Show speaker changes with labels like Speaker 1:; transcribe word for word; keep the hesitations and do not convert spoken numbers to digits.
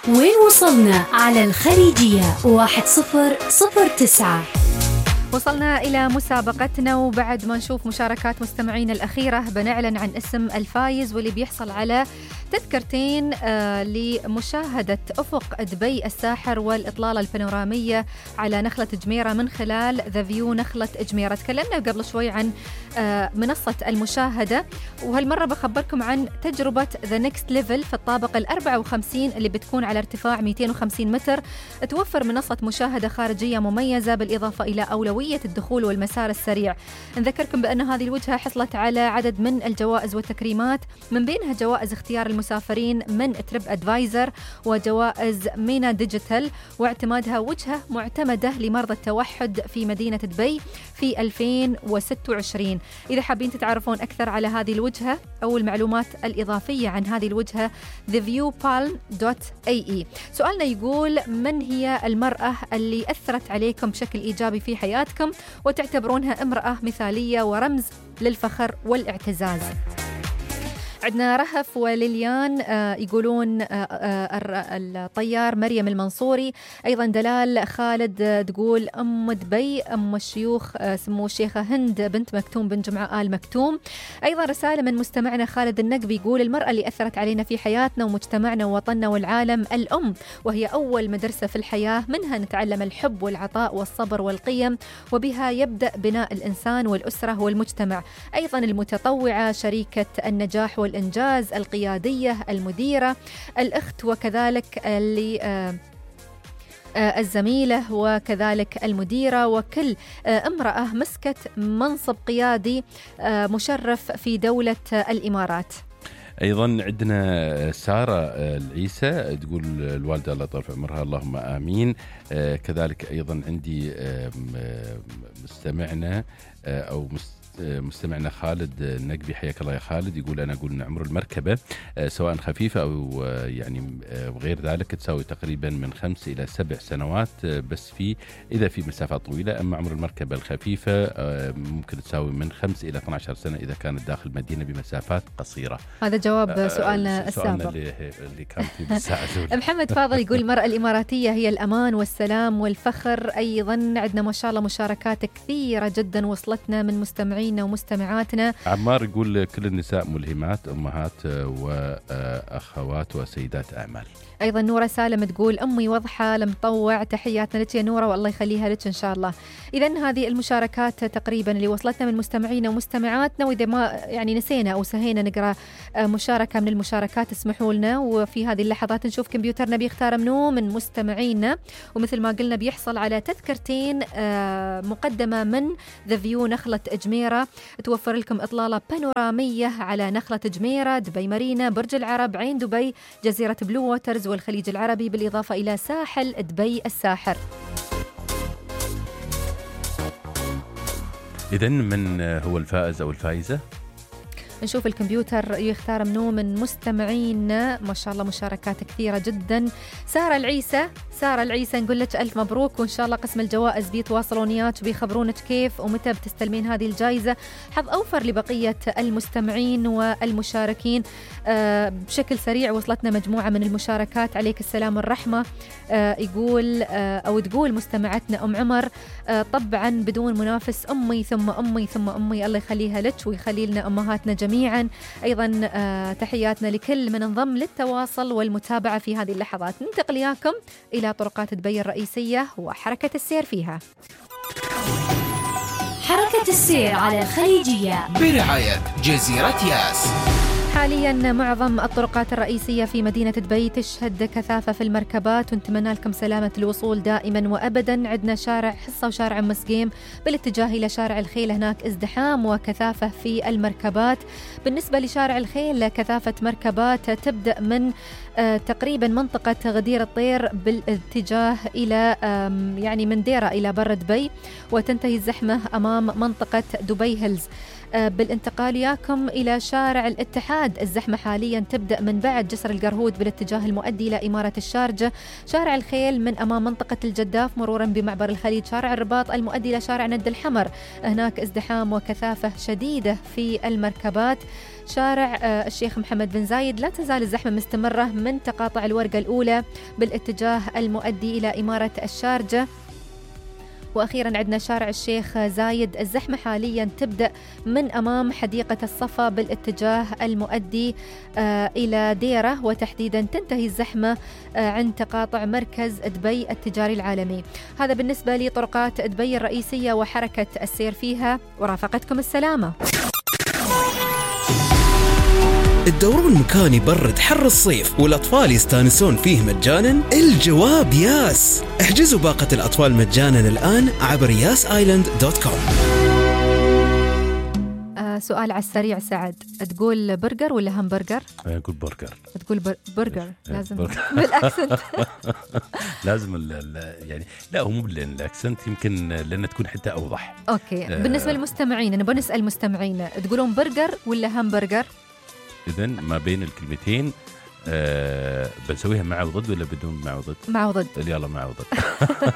Speaker 1: وين وصلنا على الخليجية واحد صفر صفر تسعة.
Speaker 2: وصلنا إلى مسابقتنا، وبعد ما نشوف مشاركات مستمعين الأخيرة بنعلن عن اسم الفايز واللي بيحصل على تذكرتين آه لمشاهدة أفق دبي الساحر والإطلالة البانورامية على نخلة جميرة من خلال ذا فيو نخلة جميرة. تكلمنا قبل شوي عن آه منصة المشاهدة، وهالمرة بخبركم عن تجربة ذا نيكست ليفل في الطابق الأربعة وخمسين اللي بتكون على ارتفاع مئتين وخمسين متر. توفر منصة مشاهدة خارجية مميزة بالإضافة إلى أولوية الدخول والمسار السريع. نذكركم بأن هذه الوجهة حصلت على عدد من الجوائز والتكريمات، من بينها جوائز اختيار المسافرين من تريب أدفايزر وجوائز مينا ديجيتال، واعتمادها وجهة معتمدة لمرضى التوحد في مدينة دبي في ألفين وستة وعشرين. إذا حابين تتعرفون أكثر على هذه الوجهة أو المعلومات الإضافية عن هذه الوجهة ذا فيو بالم دوت إيه إي. سؤالنا يقول: من هي المرأة اللي أثرت عليكم بشكل إيجابي في حياتكم وتعتبرونها امرأة مثالية ورمز للفخر والاعتزاز؟ عندنا رهف وليليان آه يقولون آه آه الطيار مريم المنصوري. أيضا دلال خالد آه تقول أم دبي أم الشيوخ آه سمو الشيخة هند بنت مكتوم بن جمعة آل مكتوم. أيضا رسالة من مستمعنا خالد النقبي يقول: المرأة اللي أثرت علينا في حياتنا ومجتمعنا ووطننا والعالم الأم، وهي أول مدرسة في الحياة، منها نتعلم الحب والعطاء والصبر والقيم، وبها يبدأ بناء الإنسان والأسرة والمجتمع. أيضا المتطوعة، شريكة النجاح والإنجاز، القيادية، المديرة، الأخت، وكذلك اللي آه الزميلة، وكذلك المديرة، وكل امرأة مسكت منصب قيادي مشرف في دولة الإمارات.
Speaker 3: أيضا عندنا سارة العيسى تقول: الوالدة الله يطول في عمرها اللهم آمين. كذلك أيضا عندي مستمعنا أو مستمعنا خالد النقبي، حياك الله يا خالد، يقول: أنا أقول أن عمر المركبة سواء خفيفة أو يعني غير ذلك تساوي تقريبا من خمس إلى سبع سنوات، بس في إذا في مسافات طويلة. أما عمر المركبة الخفيفة ممكن تساوي من خمس إلى اثنتي عشرة سنة إذا كانت داخل مدينة بمسافات قصيرة.
Speaker 2: هذا جواب سؤالنا السابق
Speaker 3: اللي, اللي كان في بالساعة.
Speaker 2: محمد فاضل يقول: المرأة الإماراتية هي الأمان والسلام والفخر. أيضا عندنا ما شاء الله مشاركات كثيرة جدا وصلتنا من مستمعين ومستمعاتنا.
Speaker 3: عمار يقول: كل النساء ملهمات، أمهات وأخوات وسيدات أعمال.
Speaker 2: أيضا نورة سالم تقول: أمي واضحة المطوع، تحياتنا لك يا نورة والله يخليها لك إن شاء الله. إذن هذه المشاركات تقريبا اللي وصلتنا من مستمعينا ومستمعاتنا، وإذا ما يعني نسينا أو سهينا نقرأ مشاركة من المشاركات اسمحوا لنا. وفي هذه اللحظات نشوف كمبيوترنا بيختار منو من مستمعينا، ومثل ما قلنا بيحصل على تذكرتين مقدمة من ذا فيو نخلة جميرة، توفر لكم إطلالة بانورامية على نخلة جميرة، دبي مارينا، برج العرب، عين دبي، جزيرة بلو ووترز والخليج العربي، بالإضافة إلى ساحل دبي الساحر.
Speaker 3: إذن من هو الفائز أو الفائزة؟
Speaker 2: نشوف الكمبيوتر يختار منو من مستمعينا. ما شاء الله مشاركات كثيرة جدا. سارة العيسى، سارة العيسى نقول لك ألف مبروك، وإن شاء الله قسم الجوائز بيتواصلون وياك وبيخبرونك كيف ومتى بتستلمين هذه الجائزة. حظ أوفر لبقية المستمعين والمشاركين. آه بشكل سريع وصلتنا مجموعة من المشاركات. عليك السلام والرحمة. آه يقول آه أو تقول مستمعتنا أم عمر: آه طبعا بدون منافس أمي ثم أمي ثم أمي، الله يخليها لك ويخلي لنا أمهاتنا جميعا. أيضا آه تحياتنا لكل من انضم للتواصل والمتابعة في هذه اللحظات. ننتقل إياكم إلى طرقات دبي الرئيسية وحركة السير فيها.
Speaker 1: حركة السير على الخليجية
Speaker 4: برعاية جزيرة ياس.
Speaker 2: حاليا معظم الطرقات الرئيسية في مدينة دبي تشهد كثافة في المركبات، ونتمنى لكم سلامة الوصول دائما وأبدا. عندنا شارع حصة وشارع مسقيم بالاتجاه إلى شارع الخيل، هناك ازدحام وكثافة في المركبات. بالنسبة لشارع الخيل كثافة مركبات تبدأ من آه تقريبا منطقة غدير الطير بالاتجاه إلى يعني من ديرة إلى بر دبي، وتنتهي الزحمة أمام منطقة دبي هيلز. بالانتقال ياكم إلى شارع الاتحاد، الزحمة حاليا تبدأ من بعد جسر القرهود بالاتجاه المؤدي إلى إمارة الشارجة، شارع الخيل من أمام منطقة الجداف مرورا بمعبر الخليج، شارع الرباط المؤدي إلى شارع ند الحمر، هناك ازدحام وكثافة شديدة في المركبات. شارع الشيخ محمد بن زايد لا تزال الزحمة مستمرة من تقاطع الورقة الأولى بالاتجاه المؤدي إلى إمارة الشارجة. وأخيرا عندنا شارع الشيخ زايد، الزحمة حاليا تبدأ من أمام حديقة الصفا بالاتجاه المؤدي آه إلى ديرة، وتحديدا تنتهي الزحمة آه عند تقاطع مركز دبي التجاري العالمي. هذا بالنسبة لطرقات دبي الرئيسية وحركة السير فيها، ورافقتكم السلامة.
Speaker 5: الدورون مكان يبرد حر الصيف والأطفال يستانسون فيه مجانا؟ الجواب ياس. احجزوا باقة الأطفال مجانا الآن عبر ياس آيلاند دوت كوم.
Speaker 2: آه سؤال على السريع سعد، تقول برجر ولا همبرجر؟
Speaker 3: أقول برجر.
Speaker 2: تقول بر... برجر لازم
Speaker 3: برجر.
Speaker 2: بالأكسنت.
Speaker 3: لازم ال ال يعني لا هو مو بالأكسنت، يمكن لأن تكون حتى أوضح.
Speaker 2: أوكي
Speaker 3: آه
Speaker 2: بالنسبة للمستمعين أنا بنسأل المستمعين، تقولون برجر ولا همبرجر؟
Speaker 3: إذن ما بين الكلمتين آه بنسويها مع وضد ولا بدون مع وضد؟
Speaker 2: مع وضد.
Speaker 3: يلا مع وضد.